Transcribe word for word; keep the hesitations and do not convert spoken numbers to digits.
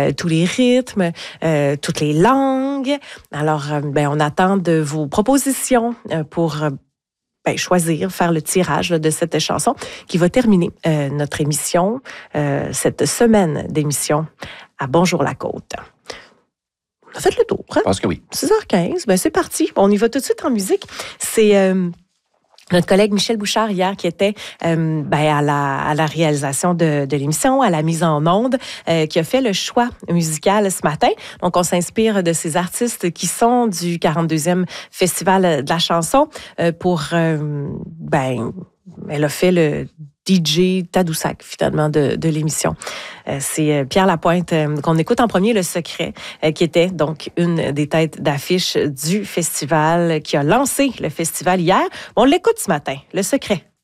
euh, tous les rythmes, euh, toutes les langues. Alors, euh, ben, on attend de vos propositions euh, pour euh, ben, choisir, faire le tirage là, de cette chanson qui va terminer euh, notre émission, euh, cette semaine d'émission à Bonjour la Côte. On a fait le tour. Hein? Je pense que oui. six heures quinze, ben c'est parti. On y va tout de suite en musique. C'est euh, notre collègue Michel Bouchard hier qui était euh, ben, à, la, à la réalisation de, de l'émission, à la mise en onde, euh, qui a fait le choix musical ce matin. Donc, on s'inspire de ces artistes qui sont du quarante-deuxième Festival de la chanson euh, pour... Euh, ben, elle a fait le D J Tadoussac, finalement, de, de l'émission. Euh, c'est Pierre Lapointe euh, qu'on écoute en premier, Le Secret, euh, qui était donc une des têtes d'affiche du festival, qui a lancé le festival hier. On l'écoute ce matin, Le Secret.